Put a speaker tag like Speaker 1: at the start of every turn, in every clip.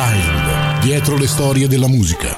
Speaker 1: Behind, dietro le storie della musica.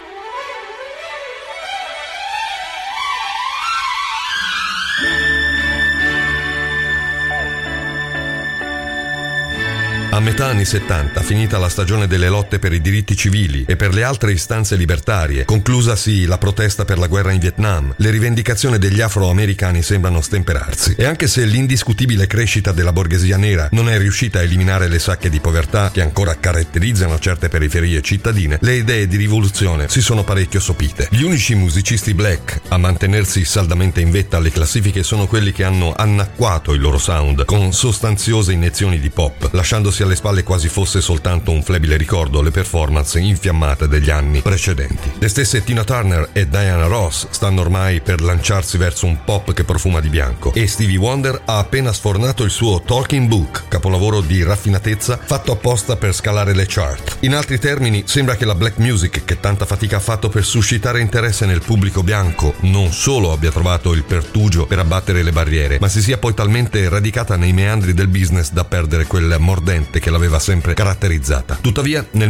Speaker 2: A metà anni 70, finita la stagione delle lotte per i diritti civili e per le altre istanze libertarie, conclusasi la protesta per la guerra in Vietnam, le rivendicazioni degli afroamericani sembrano stemperarsi. E anche se l'indiscutibile crescita della borghesia nera non è riuscita a eliminare le sacche di povertà che ancora caratterizzano certe periferie cittadine, le idee di rivoluzione si sono parecchio sopite. Gli unici musicisti black a mantenersi saldamente in vetta alle classifiche sono quelli che hanno annacquato il loro sound con sostanziose iniezioni di pop, lasciandosi alle spalle quasi fosse soltanto un flebile ricordo le performance infiammate degli anni precedenti. Le stesse Tina Turner e Diana Ross stanno ormai per lanciarsi verso un pop che profuma di bianco e Stevie Wonder ha appena sfornato il suo Talking Book, capolavoro di raffinatezza fatto apposta per scalare le chart. In altri termini, sembra che la black music, che tanta fatica ha fatto per suscitare interesse nel pubblico bianco, non solo abbia trovato il pertugio per abbattere le barriere, ma si sia poi talmente radicata nei meandri del business da perdere quel mordente che l'aveva sempre caratterizzata. Tuttavia, nel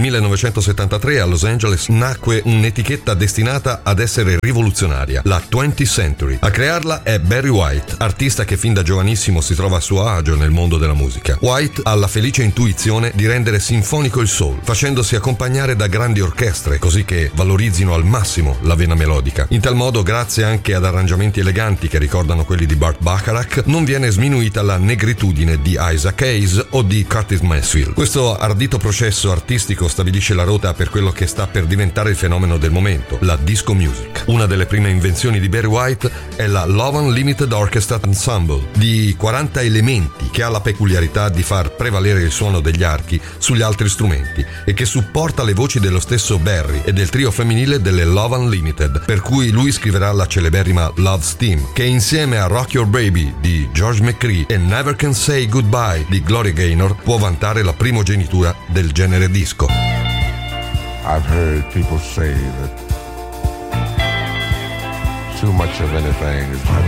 Speaker 2: 1973 a Los Angeles nacque un'etichetta destinata ad essere rivoluzionaria, la 20th Century. A crearla è Barry White, artista che fin da giovanissimo si trova a suo agio nel mondo della musica. White ha la felice intuizione di rendere sinfonico il soul, facendosi accompagnare da grandi orchestre, così che valorizzino al massimo la vena melodica. In tal modo, grazie anche ad arrangiamenti eleganti che ricordano quelli di Burt Bacharach, non viene sminuita la negritudine di Isaac Hayes o di Curtis Mayfield. Questo ardito processo artistico stabilisce la rotta per quello che sta per diventare il fenomeno del momento, la disco music. Una delle prime invenzioni di Barry White è la Love Unlimited Orchestra Ensemble, di 40 elementi, che ha la peculiarità di far prevalere il suono degli archi sugli altri strumenti e che supporta le voci dello stesso Barry e del trio femminile delle Love Unlimited, per cui lui scriverà la celeberrima Love's Theme, che insieme a Rock Your Baby di George McCree e Never Can Say Goodbye di Gloria Gaynor può vantare la primogenitura del genere disco.
Speaker 3: I've heard people say that too much of anything is